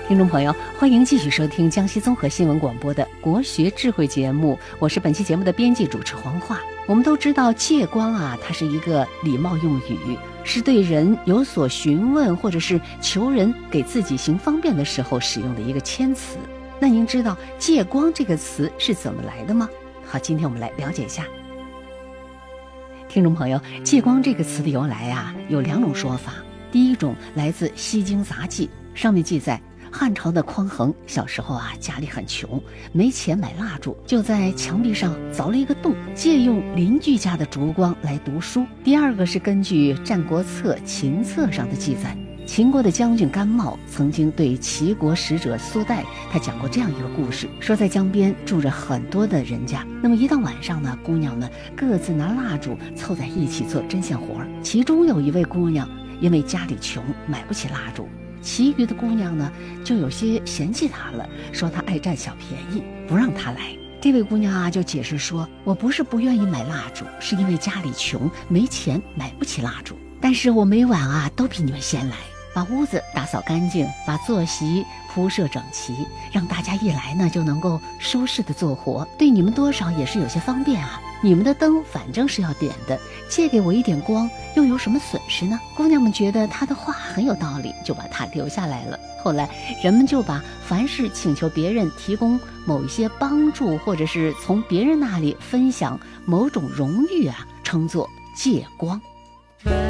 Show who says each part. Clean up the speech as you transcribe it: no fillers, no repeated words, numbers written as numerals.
Speaker 1: 听众朋友，欢迎继续收听江西综合新闻广播的国学智慧节目，我是本期节目的编辑主持黄华。我们都知道借光啊，它是一个礼貌用语，是对人有所询问或者是求人给自己行方便的时候使用的一个谦词。那您知道借光这个词是怎么来的吗？好，今天我们来了解一下。听众朋友，借光这个词的由来啊，有两种说法。第一种来自《西京杂记》，上面记载汉朝的匡衡小时候啊，家里很穷，没钱买蜡烛，就在墙壁上凿了一个洞，借用邻居家的烛光来读书。第二个是根据《战国策·秦策》上的记载，秦国的将军甘茂曾经对齐国使者苏代，他讲过这样一个故事，说在江边住着很多的人家，那么一到晚上呢，姑娘们各自拿蜡烛凑在一起做针线活，其中有一位姑娘因为家里穷买不起蜡烛，其余的姑娘呢就有些嫌弃她了，说她爱占小便宜，不让她来。这位姑娘啊就解释说，我不是不愿意买蜡烛，是因为家里穷没钱买不起蜡烛，但是我每晚啊都比你们先来，把屋子打扫干净，把坐席铺设整齐，让大家一来呢就能够舒适的做活，对你们多少也是有些方便啊。你们的灯反正是要点的，借给我一点光又有什么损失呢？姑娘们觉得他的话很有道理，就把他留下来了。后来人们就把凡是请求别人提供某一些帮助，或者是从别人那里分享某种荣誉啊，称作借光。